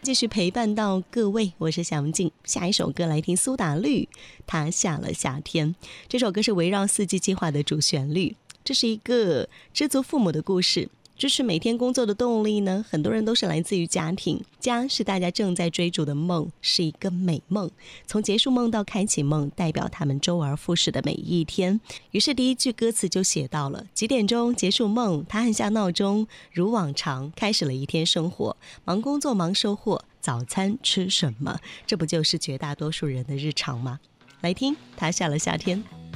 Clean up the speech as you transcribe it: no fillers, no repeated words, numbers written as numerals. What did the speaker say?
继续陪伴到各位，我是小静。下一首歌来听苏打绿，他下了夏天。这首歌是围绕四季计划的主旋律，这是一个知足父母的故事。支持每天工作的动力呢，很多人都是来自于家庭。家是大家正在追逐的梦，是一个美梦，从结束梦到开启梦，代表他们周而复始的每一天。于是第一句歌词就写到了几点钟结束梦，他按下闹钟，如往常开始了一天生活，忙工作忙收获，早餐吃什么？这不就是绝大多数人的日常吗？来听他下了夏天。